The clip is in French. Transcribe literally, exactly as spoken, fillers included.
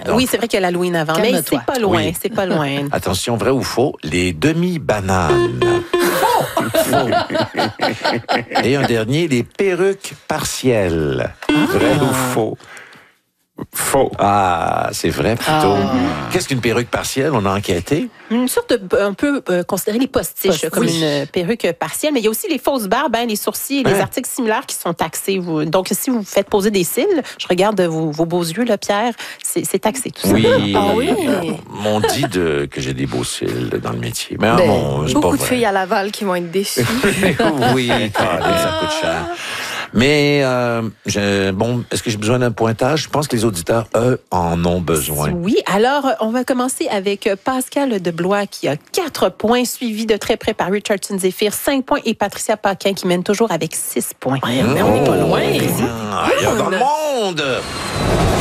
Non. Oui, c'est vrai qu'il y a l'Halloween avant, mais Calme-toi. c'est pas loin, Oui. c'est pas loin. Attention, vrai ou faux, les demi-bananes. Faux. Et un dernier, les perruques partielles. Vrai ou faux? Faux. Ah, c'est vrai plutôt. Ah. Qu'est-ce qu'une perruque partielle? On a enquêté. Une sorte de, un peu euh, considérer les postiches Postiches. comme une euh, perruque partielle, mais il y a aussi les fausses barbes, hein, les sourcils et les Hein? articles similaires qui sont taxés. Vous. Donc, si vous faites poser des cils, je regarde vos, vos beaux yeux, là, Pierre, c'est, c'est taxé tout ça. Oui. Ah oui? On dit de, que j'ai des beaux cils dans le métier. Mais ah, Ben, bon, c'est Beaucoup pas de vrai. filles à Laval qui vont être déçues. Oui, Colin, ça coûte cher. Mais, euh, je- bon, est-ce que j'ai besoin d'un pointage? Je pense que les auditeurs, eux, en ont besoin. Oui, alors on va commencer avec Pascal de Blois qui a quatre points, suivi de très près par Richardson Zephyr, cinq points, et Patricia Paquin qui mène toujours avec six points. Mais on n'est pas loin. Ah, ailleurs dans le monde!